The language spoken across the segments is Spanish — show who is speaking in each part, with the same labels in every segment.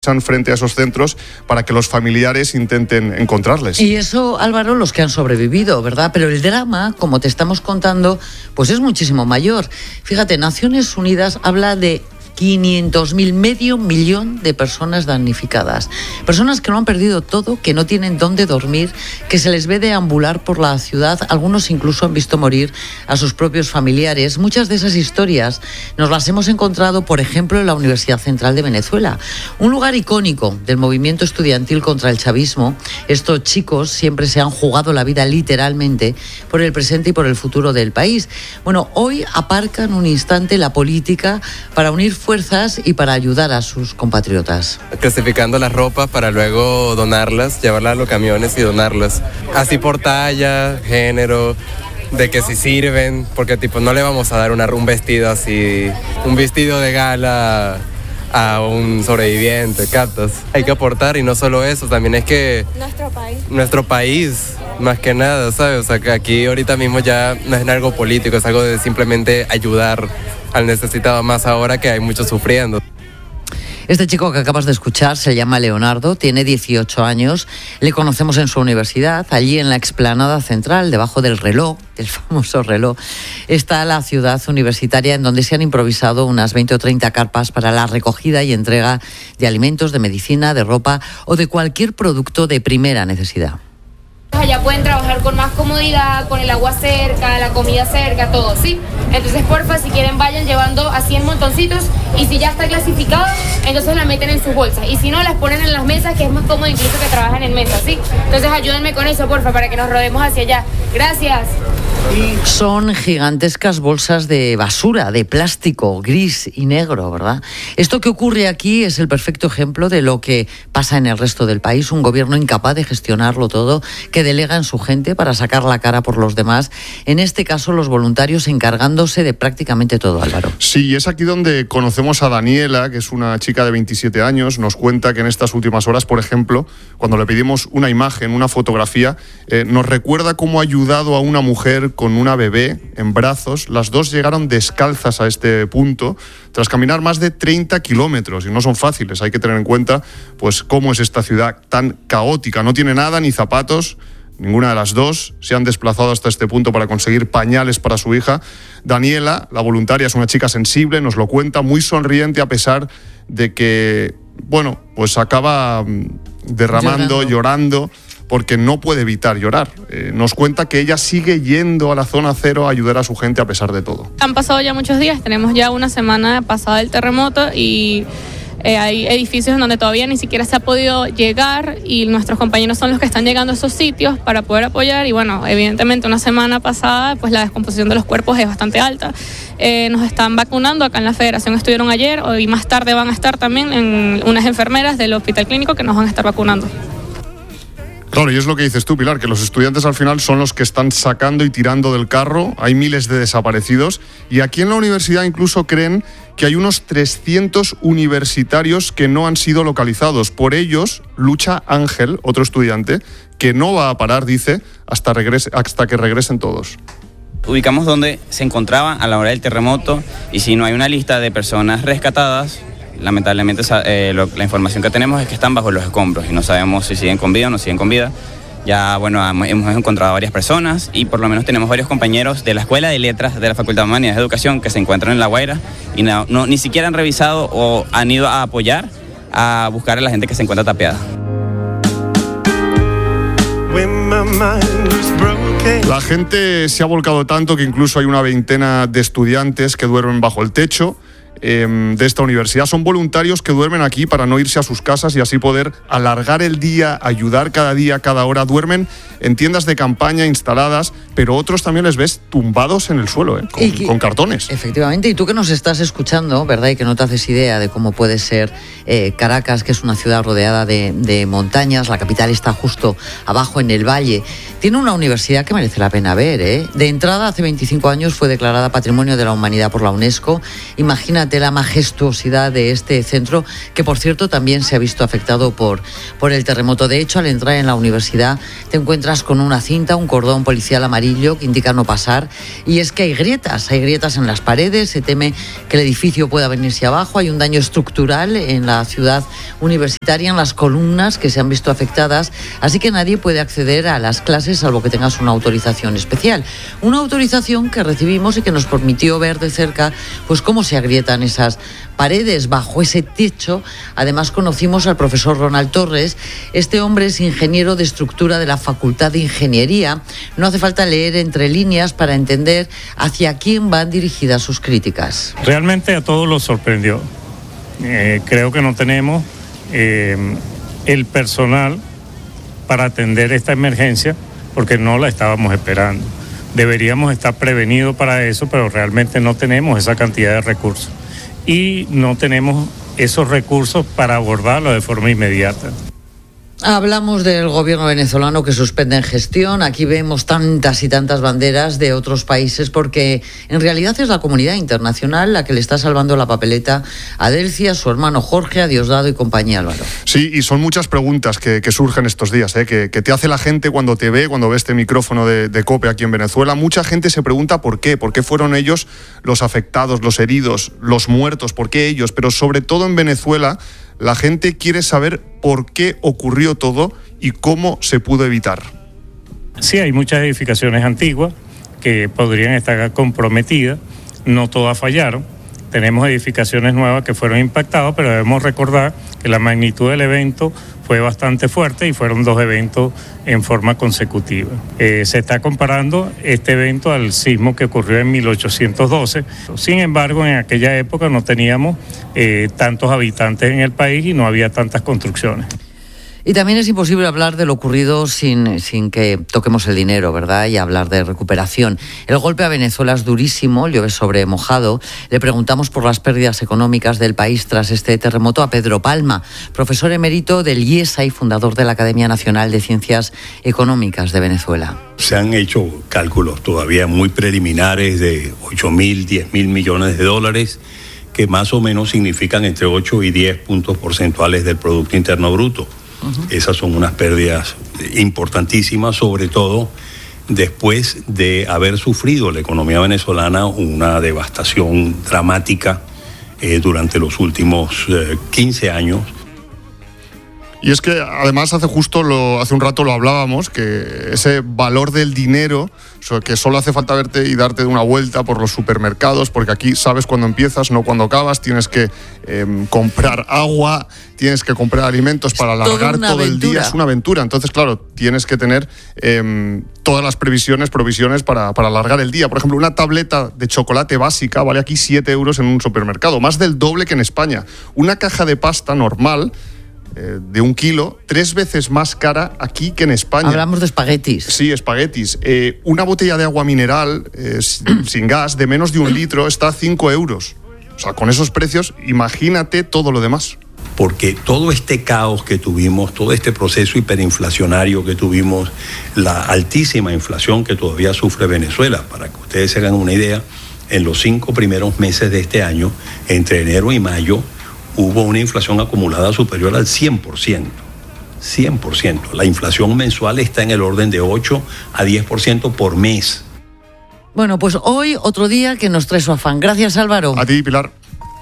Speaker 1: frente a esos centros para que los familiares intenten encontrarles.
Speaker 2: Y eso, Álvaro, los que han sobrevivido, ¿verdad? Pero el drama, como te estamos contando, pues es muchísimo mayor. Fíjate, Naciones Unidas habla de 500.000, medio millón de personas damnificadas. Personas que lo han perdido todo, que no tienen dónde dormir, que se les ve deambular por la ciudad. Algunos incluso han visto morir a sus propios familiares. Muchas de esas historias nos las hemos encontrado, por ejemplo, en la Universidad Central de Venezuela, un lugar icónico del movimiento estudiantil contra el chavismo. Estos chicos siempre se han jugado la vida literalmente por el presente y por el futuro del país. Bueno, hoy aparcan un instante la política para unir fuerzas y para ayudar a sus compatriotas.
Speaker 3: Clasificando las ropas para luego donarlas, llevarlas a los camiones y donarlas. Así por talla, género, de que si sirven, porque no le vamos a dar un vestido así, un vestido de gala a un sobreviviente, ¿captas? Hay que aportar, y no solo eso, también es que nuestro país, más que nada, ¿sabes? O sea, que aquí ahorita mismo ya no es algo político, es algo de simplemente ayudar al necesitado, más ahora que hay muchos sufriendo.
Speaker 2: Este chico que acabas de escuchar se llama Leonardo, tiene 18 años, le conocemos en su universidad, allí en la explanada central, debajo del reloj, del famoso reloj, está la ciudad universitaria en donde se han improvisado unas 20 o 30 carpas para la recogida y entrega de alimentos, de medicina, de ropa o de cualquier producto de primera necesidad.
Speaker 4: Allá pueden trabajar con más comodidad, con el agua cerca, la comida cerca, todo, ¿sí? Entonces, porfa, si quieren vayan llevando así en montoncitos, y si ya está clasificado, entonces la meten en sus bolsas, y si no, las ponen en las mesas, que es más cómodo incluso que trabajan en mesas, ¿sí? Entonces ayúdenme con eso, porfa, para que nos rodemos hacia allá. Gracias.
Speaker 2: Son gigantescas bolsas de basura, de plástico gris y negro, ¿verdad? Esto que ocurre aquí es el perfecto ejemplo de lo que pasa en el resto del país, un gobierno incapaz de gestionarlo todo, que delega en su gente para sacar la cara por los demás, en este caso los voluntarios encargándose de prácticamente todo, Álvaro.
Speaker 1: Sí, es aquí donde conocemos a Daniela, que es una chica de 27 años, nos cuenta que en estas últimas horas, por ejemplo, cuando le pedimos una imagen, una fotografía, nos recuerda cómo ha ayudado a una mujer con una bebé en brazos. Las dos llegaron descalzas a este punto tras caminar más de 30 kilómetros, y no son fáciles. Hay que tener en cuenta pues cómo es esta ciudad tan caótica. No tiene nada, ni zapatos. Ninguna de las dos se han desplazado hasta este punto para conseguir pañales para su hija. Daniela, la voluntaria, es una chica sensible, nos lo cuenta, muy sonriente a pesar de que, bueno, pues acaba derramando, llorando, porque no puede evitar llorar. Nos cuenta que ella sigue yendo a la zona cero a ayudar a su gente a pesar de todo.
Speaker 5: Han pasado ya muchos días, tenemos ya una semana pasada el terremoto y hay edificios donde todavía ni siquiera se ha podido llegar, y nuestros compañeros son los que están llegando a esos sitios para poder apoyar. Y bueno, evidentemente una semana pasada pues la descomposición de los cuerpos es bastante alta. Nos están vacunando acá en la Federación, estuvieron ayer, hoy más tarde van a estar también en unas enfermeras del hospital clínico que nos van a estar vacunando.
Speaker 1: Claro, y es lo que dices tú, Pilar, que los estudiantes al final son los que están sacando y tirando del carro. Hay miles de desaparecidos, y aquí en la universidad incluso creen que hay unos 300 universitarios que no han sido localizados. Por ellos lucha Ángel, otro estudiante, que no va a parar, dice, hasta que regresen todos.
Speaker 6: Ubicamos dónde se encontraban a la hora del terremoto, y si no hay una lista de personas rescatadas, lamentablemente la información que tenemos es que están bajo los escombros y no sabemos si siguen con vida o no siguen con vida. Ya, bueno, hemos encontrado a varias personas, y por lo menos tenemos varios compañeros de la Escuela de Letras de la Facultad de Humanidades de Educación que se encuentran en La Guaira y ni siquiera han revisado o han ido a apoyar, a buscar a la gente que se encuentra tapiada.
Speaker 1: La gente se ha volcado tanto que incluso hay una veintena de estudiantes que duermen bajo el techo de esta universidad. Son voluntarios que duermen aquí para no irse a sus casas y así poder alargar el día, ayudar cada día, cada hora. Duermen en tiendas de campaña instaladas, pero otros también les ves tumbados en el suelo, con cartones.
Speaker 2: Efectivamente, y tú que nos estás escuchando, ¿verdad? Y que no te haces idea de cómo puede ser Caracas, que es una ciudad rodeada de montañas, la capital está justo abajo en el valle. Tiene una universidad que merece la pena ver, ¿eh? De entrada, hace 25 años fue declarada Patrimonio de la Humanidad por la UNESCO. Imagínate ante la majestuosidad de este centro, que por cierto también se ha visto afectado por el terremoto. De hecho, al entrar en la universidad te encuentras con una cinta, un cordón policial amarillo que indica no pasar, y es que hay grietas en las paredes, se teme que el edificio pueda venirse abajo, hay un daño estructural en la ciudad universitaria, en las columnas que se han visto afectadas, así que nadie puede acceder a las clases salvo que tengas una autorización especial. Una autorización que recibimos y que nos permitió ver de cerca pues cómo se agrietan esas paredes bajo ese techo. Además conocimos al profesor Ronald Torres. Este hombre es ingeniero de estructura de la Facultad de Ingeniería. No hace falta leer entre líneas para entender hacia quién van dirigidas sus críticas.
Speaker 7: Realmente a todos los sorprendió. Creo que no tenemos el personal para atender esta emergencia porque no la estábamos esperando. Deberíamos estar prevenidos para eso, pero realmente no tenemos esa cantidad de recursos. Y no tenemos esos recursos para abordarlo de forma inmediata.
Speaker 2: Hablamos del gobierno venezolano que suspende en gestión. Aquí vemos tantas y tantas banderas de otros países porque en realidad es la comunidad internacional la que le está salvando la papeleta a Delcy, a su hermano Jorge, a Diosdado y compañía, Álvaro.
Speaker 1: Sí, y son muchas preguntas que surgen estos días, que te hace la gente cuando te ve, cuando ve este micrófono de COPE aquí en Venezuela. Mucha gente se pregunta por qué fueron ellos los afectados, los heridos, los muertos, por qué ellos, pero sobre todo en Venezuela la gente quiere saber por qué ocurrió todo y cómo se pudo evitar.
Speaker 7: Sí, hay muchas edificaciones antiguas que podrían estar comprometidas, no todas fallaron. Tenemos edificaciones nuevas que fueron impactadas, pero debemos recordar que la magnitud del evento fue bastante fuerte y fueron 2 eventos en forma consecutiva. Se está comparando este evento al sismo que ocurrió en 1812. Sin embargo, en aquella época no teníamos tantos habitantes en el país y no había tantas construcciones.
Speaker 2: Y también es imposible hablar de lo ocurrido sin que toquemos el dinero, ¿verdad? Y hablar de recuperación. El golpe a Venezuela es durísimo, llueve sobre mojado. Le preguntamos por las pérdidas económicas del país tras este terremoto a Pedro Palma, profesor emérito del IESA y fundador de la Academia Nacional de Ciencias Económicas de Venezuela.
Speaker 8: Se han hecho cálculos todavía muy preliminares de 8.000, 10.000 millones de dólares, que más o menos significan entre 8 y 10 puntos porcentuales del Producto Interno Bruto. Esas son unas pérdidas importantísimas, sobre todo después de haber sufrido la economía venezolana una devastación dramática durante los últimos 15 años.
Speaker 1: Y es que además hace un rato lo hablábamos, que ese valor del dinero, que solo hace falta verte y darte una vuelta por los supermercados, porque aquí sabes cuándo empiezas, no cuándo acabas, tienes que comprar agua, tienes que comprar alimentos para alargar todo el día, es una aventura. Entonces, claro, tienes que tener todas las provisiones para alargar el día. Por ejemplo, una tableta de chocolate básica vale aquí 7 euros en un supermercado, más del doble que en España. Una caja de pasta normal de 1 kilo, 3 veces más cara aquí que en España.
Speaker 2: Hablamos de espaguetis.
Speaker 1: Sí, espaguetis. Una botella de agua mineral sin gas de menos de 1 litro está a 5 euros. O sea, con esos precios, imagínate todo lo demás.
Speaker 8: Porque todo este caos que tuvimos, todo este proceso hiperinflacionario que tuvimos, la altísima inflación que todavía sufre Venezuela, para que ustedes se hagan una idea, en los 5 primeros meses de este año, entre enero y mayo, hubo una inflación acumulada superior al 100%. 100%. La inflación mensual está en el orden de 8 a 10% por mes.
Speaker 2: Bueno, pues hoy otro día que nos trae su afán. Gracias, Álvaro.
Speaker 1: A ti, Pilar.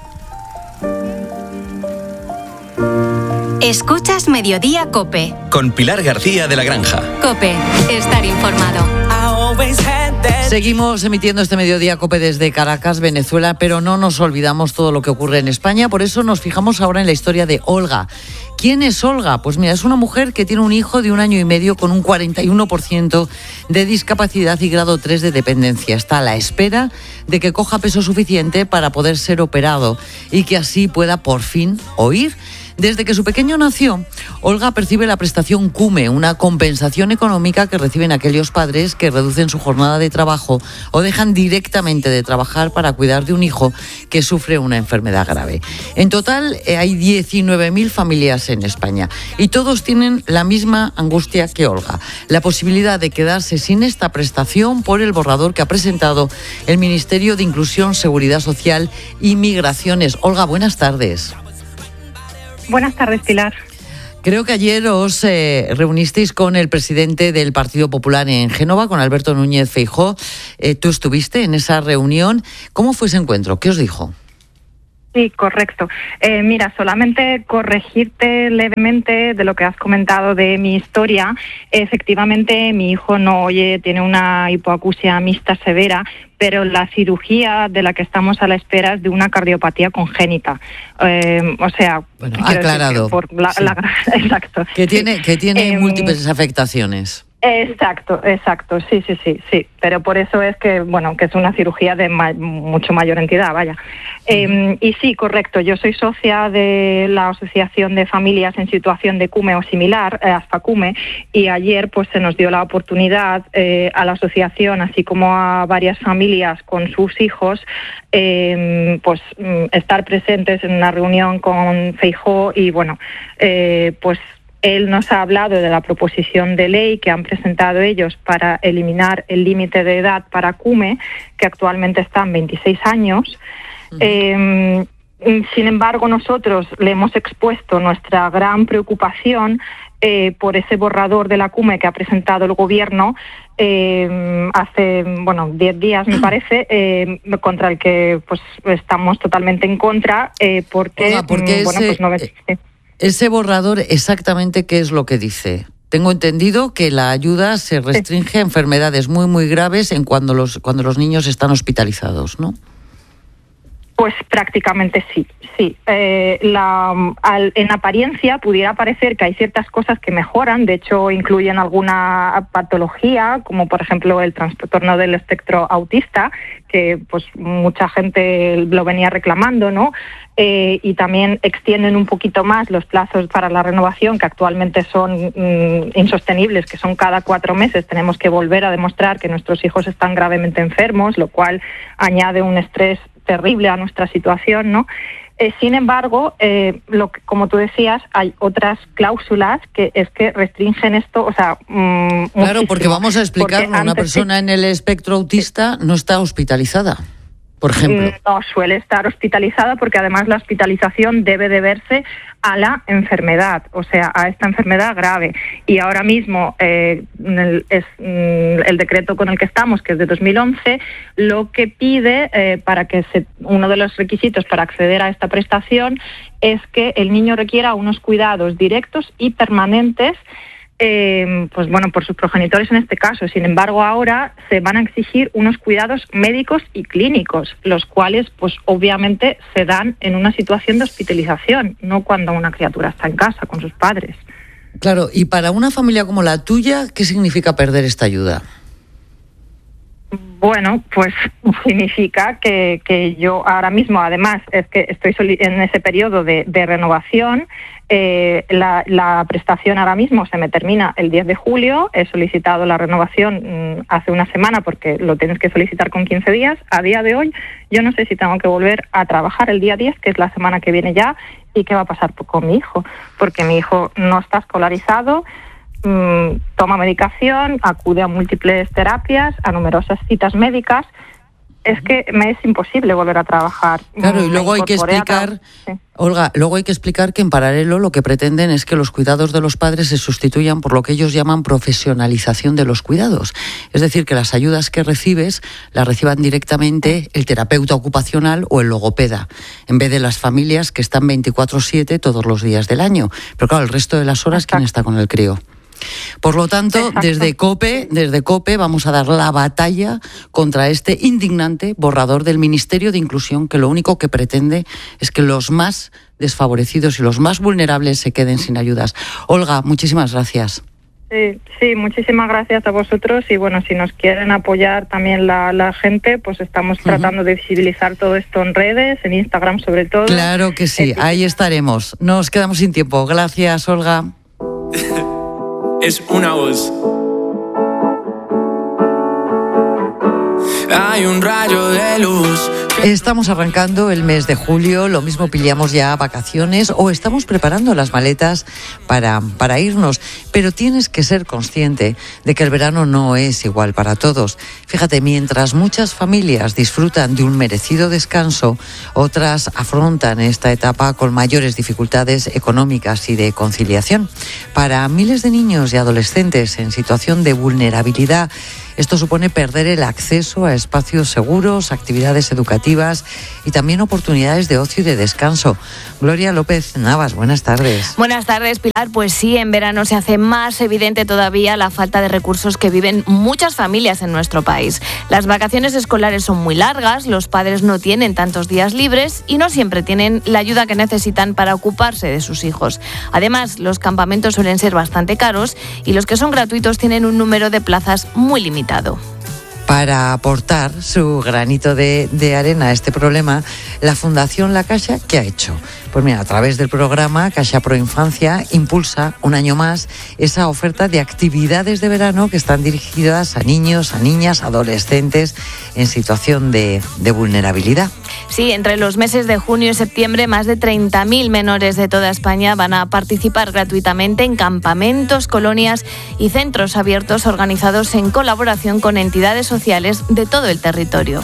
Speaker 9: Escuchas Mediodía COPE.
Speaker 10: Con Pilar García de la Granja.
Speaker 9: COPE, estar informado.
Speaker 2: Seguimos emitiendo este Mediodía COPE desde Caracas, Venezuela, pero no nos olvidamos todo lo que ocurre en España. Por eso nos fijamos ahora en la historia de Olga. ¿Quién es Olga? Pues mira, es una mujer que tiene un hijo de 1 año y medio con un 41% de discapacidad y grado 3 de dependencia. Está a la espera de que coja peso suficiente para poder ser operado y que así pueda por fin oír. Desde que su pequeño nació, Olga percibe la prestación CUME, una compensación económica que reciben aquellos padres que reducen su jornada de trabajo o dejan directamente de trabajar para cuidar de un hijo que sufre una enfermedad grave. En total hay 19.000 familias en España y todos tienen la misma angustia que Olga, la posibilidad de quedarse sin esta prestación por el borrador que ha presentado el Ministerio de Inclusión, Seguridad Social y Migraciones. Olga, buenas tardes.
Speaker 11: Buenas tardes, Pilar.
Speaker 2: Creo que ayer os reunisteis con el presidente del Partido Popular en Génova, con Alberto Núñez Feijóo. Tú estuviste en esa reunión. ¿Cómo fue ese encuentro? ¿Qué os dijo?
Speaker 11: Sí, correcto. Mira, solamente corregirte levemente de lo que has comentado de mi historia. Efectivamente, mi hijo no oye, tiene una hipoacusia mixta severa, pero la cirugía de la que estamos a la espera es de una cardiopatía congénita. O sea,
Speaker 2: bueno, aclarado.
Speaker 11: Exacto.
Speaker 2: Que tiene múltiples afectaciones.
Speaker 11: Exacto, sí. Pero por eso es que, que es una cirugía de mucho mayor entidad, vaya. Y sí, correcto, yo soy socia de la Asociación de Familias en Situación de CUME o similar, ASFACUME, y ayer pues se nos dio la oportunidad a la asociación, así como a varias familias con sus hijos, estar presentes en una reunión con Feijóo y pues él nos ha hablado de la proposición de ley que han presentado ellos para eliminar el límite de edad para CUME, que actualmente está en 26 años. Sin embargo, nosotros le hemos expuesto nuestra gran preocupación por ese borrador de la CUME que ha presentado el Gobierno hace 10 días, me parece, contra el que pues estamos totalmente en contra, porque
Speaker 2: ese borrador, exactamente, ¿qué es lo que dice? Tengo entendido que la ayuda se restringe a enfermedades muy, muy graves cuando los niños están hospitalizados, ¿no?
Speaker 11: Pues prácticamente sí. En apariencia pudiera parecer que hay ciertas cosas que mejoran, de hecho incluyen alguna patología, como por ejemplo el trastorno del espectro autista, que pues mucha gente lo venía reclamando, ¿no? Y también extienden un poquito más los plazos para la renovación, que actualmente son insostenibles, que son cada 4 meses. Tenemos que volver a demostrar que nuestros hijos están gravemente enfermos, lo cual añade un estrés terrible a nuestra situación, ¿no? Sin embargo, como tú decías, hay otras cláusulas que restringen esto, o sea,
Speaker 2: claro, muchísimo. Porque vamos a explicarlo, una persona en el espectro autista no está hospitalizada, por ejemplo.
Speaker 11: No suele estar hospitalizada porque además la hospitalización debe deberse a la enfermedad, o sea, a esta enfermedad grave. Y ahora mismo el decreto con el que estamos, que es de 2011, lo que pide para que uno de los requisitos para acceder a esta prestación es que el niño requiera unos cuidados directos y permanentes por sus progenitores en este caso. Sin embargo, ahora se van a exigir unos cuidados médicos y clínicos, los cuales pues obviamente se dan en una situación de hospitalización, no cuando una criatura está en casa con sus padres.
Speaker 2: Claro, y para una familia como la tuya, ¿qué significa perder esta ayuda?
Speaker 11: Bueno, pues significa que yo ahora mismo, además, es que estoy en ese periodo de renovación. La prestación ahora mismo se me termina el 10 de julio. He solicitado la renovación hace una semana porque lo tienes que solicitar con 15 días. A día de hoy yo no sé si tengo que volver a trabajar el día 10, que es la semana que viene ya, y qué va a pasar con mi hijo, porque mi hijo no está escolarizado, toma medicación, acude a múltiples terapias, a numerosas citas médicas. Es que me es imposible volver a trabajar.
Speaker 2: Claro, y luego hay que explicar, Olga, que en paralelo lo que pretenden es que los cuidados de los padres se sustituyan por lo que ellos llaman profesionalización de los cuidados. Es decir, que las ayudas que recibes las reciban directamente el terapeuta ocupacional o el logopeda, en vez de las familias que están 24/7 todos los días del año. Pero claro, el resto de las horas, ¿quién está con el crío? Por lo tanto, desde COPE vamos a dar la batalla contra este indignante borrador del Ministerio de Inclusión, que lo único que pretende es que los más desfavorecidos y los más vulnerables se queden sin ayudas. Olga, muchísimas gracias.
Speaker 11: Sí, muchísimas gracias a vosotros y bueno, si nos quieren apoyar también la gente, pues estamos tratando de visibilizar todo esto en redes, en Instagram sobre todo.
Speaker 2: Claro que sí, ahí estaremos. Nos quedamos sin tiempo. Gracias, Olga.
Speaker 12: Es una voz. Hay un rayo de luz.
Speaker 2: Estamos arrancando el mes de julio, lo mismo pillamos ya vacaciones o estamos preparando las maletas para irnos, pero tienes que ser consciente de que el verano no es igual para todos. Fíjate, mientras muchas familias disfrutan de un merecido descanso, otras afrontan esta etapa con mayores dificultades económicas y de conciliación. Para miles de niños y adolescentes en situación de vulnerabilidad, esto supone perder el acceso a espacios seguros, actividades educativas y también oportunidades de ocio y de descanso. Gloria López Navas, buenas tardes.
Speaker 13: Buenas tardes, Pilar. Pues sí, en verano se hace más evidente todavía la falta de recursos que viven muchas familias en nuestro país. Las vacaciones escolares son muy largas, los padres no tienen tantos días libres y no siempre tienen la ayuda que necesitan para ocuparse de sus hijos. Además, los campamentos suelen ser bastante caros y los que son gratuitos tienen un número de plazas muy limitado.
Speaker 2: Para aportar su granito de arena a este problema, la Fundación La Caixa, ¿qué ha hecho? Pues mira, a través del programa Caixa Pro Infancia impulsa un año más esa oferta de actividades de verano que están dirigidas a niños, a niñas, adolescentes en situación de vulnerabilidad.
Speaker 13: Sí, entre los meses de junio y septiembre, más de 30.000 menores de toda España van a participar gratuitamente en campamentos, colonias y centros abiertos organizados en colaboración con entidades sociales de todo el territorio.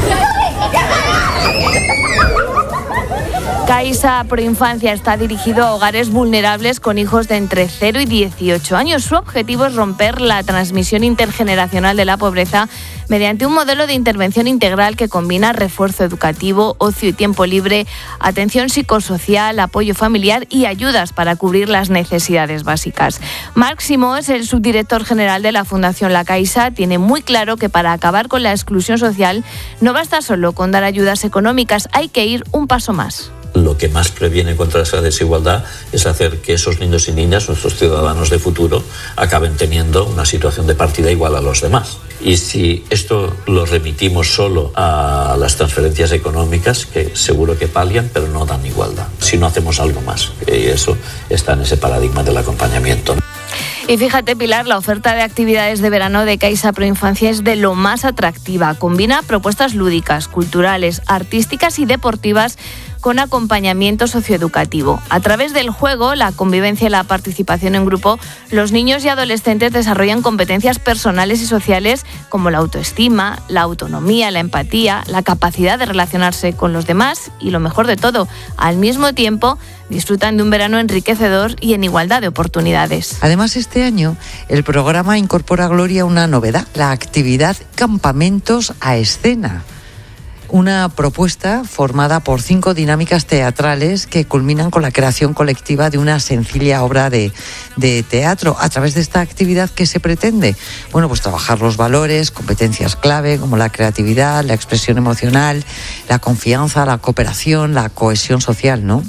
Speaker 13: Caixa Pro Infancia está dirigido a hogares vulnerables con hijos de entre 0 y 18 años. Su objetivo es romper la transmisión intergeneracional de la pobreza mediante un modelo de intervención integral que combina refuerzo educativo, ocio y tiempo libre, atención psicosocial, apoyo familiar y ayudas para cubrir las necesidades básicas. Marc Simó es el subdirector general de la Fundación La Caixa. Tiene muy claro que para acabar con la exclusión social no basta solo con dar ayudas económicas, hay que ir un paso más.
Speaker 14: Lo que más previene contra esa desigualdad es hacer que esos niños y niñas, nuestros ciudadanos de futuro, acaben teniendo una situación de partida igual a los demás. Y si esto lo remitimos solo a las transferencias económicas, que seguro que palian, pero no dan igualdad. Si no hacemos algo más, y eso está en ese paradigma del acompañamiento.
Speaker 13: Y fíjate, Pilar, la oferta de actividades de verano de Caixa Pro Infancia es de lo más atractiva. Combina propuestas lúdicas, culturales, artísticas y deportivas con acompañamiento socioeducativo. A través del juego, la convivencia y la participación en grupo, los niños y adolescentes desarrollan competencias personales y sociales como la autoestima, la autonomía, la empatía, la capacidad de relacionarse con los demás y, lo mejor de todo, al mismo tiempo disfrutan de un verano enriquecedor y en igualdad de oportunidades.
Speaker 2: Además, este año el programa incorpora, Gloria, una novedad, la actividad Campamentos a Escena. Una propuesta formada por 5 dinámicas teatrales que culminan con la creación colectiva de una sencilla obra de teatro. A través de esta actividad, ¿qué se pretende? Bueno, pues trabajar los valores, competencias clave como la creatividad, la expresión emocional, la confianza, la cooperación, la cohesión social, ¿no?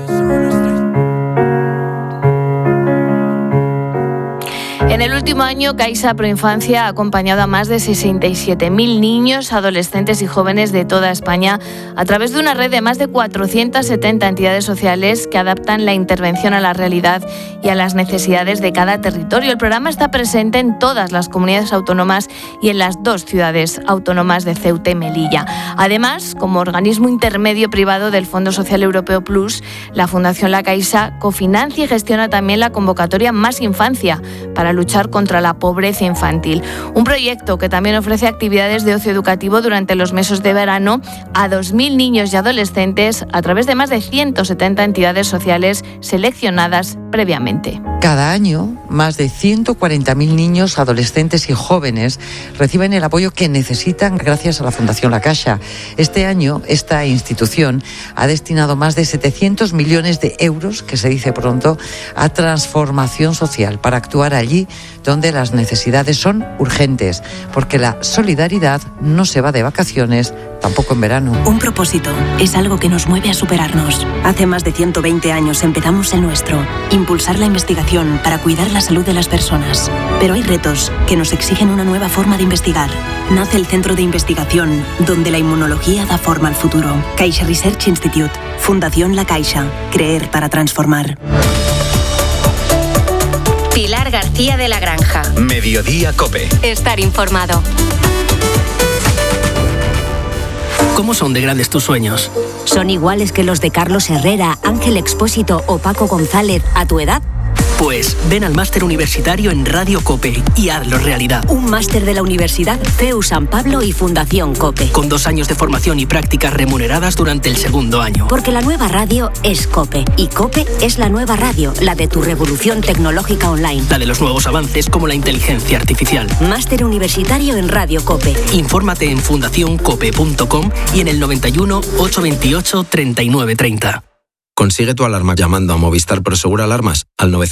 Speaker 13: En el último año, Caixa Pro Infancia ha acompañado a más de 67.000 niños, adolescentes y jóvenes de toda España a través de una red de más de 470 entidades sociales que adaptan la intervención a la realidad y a las necesidades de cada territorio. El programa está presente en todas las comunidades autónomas y en las 2 ciudades autónomas de Ceuta y Melilla. Además, como organismo intermedio privado del Fondo Social Europeo Plus, la Fundación La Caixa cofinancia y gestiona también la convocatoria Más Infancia para luchar contra la pobreza infantil. Un proyecto que también ofrece actividades de ocio educativo durante los meses de verano a 2.000 niños y adolescentes a través de más de 170 entidades sociales seleccionadas previamente.
Speaker 2: Cada año, más de 140.000 niños, adolescentes y jóvenes reciben el apoyo que necesitan gracias a la Fundación La Caixa. Este año, esta institución ha destinado más de 700 millones de euros, que se dice pronto, a transformación social para actuar allí donde las necesidades son urgentes, porque la solidaridad no se va de vacaciones, tampoco en verano.
Speaker 15: Un propósito es algo que nos mueve a superarnos. Hace más de 120 años empezamos el nuestro, impulsar la investigación para cuidar la salud de las personas. Pero hay retos que nos exigen una nueva forma de investigar. Nace el Centro de Investigación, donde la inmunología da forma al futuro. Caixa Research Institute, Fundación La Caixa, creer para transformar.
Speaker 9: Pilar García de la Granja.
Speaker 10: Mediodía COPE.
Speaker 9: Estar informado.
Speaker 16: ¿Cómo son de grandes tus sueños?
Speaker 17: ¿Son iguales que los de Carlos Herrera, Ángel Expósito o Paco González a tu edad?
Speaker 16: Pues ven al máster universitario en Radio COPE y hazlo realidad.
Speaker 17: Un máster de la Universidad CEU San Pablo y Fundación COPE.
Speaker 16: Con 2 años de formación y prácticas remuneradas durante el segundo año.
Speaker 17: Porque la nueva radio es COPE. Y COPE es la nueva radio, la de tu revolución tecnológica online.
Speaker 16: La de los nuevos avances como la inteligencia artificial.
Speaker 17: Máster universitario en Radio COPE.
Speaker 16: Infórmate en fundacioncope.com y en el 91 828 3930.
Speaker 18: Consigue tu alarma llamando a Movistar Prosegur Alarmas al 900.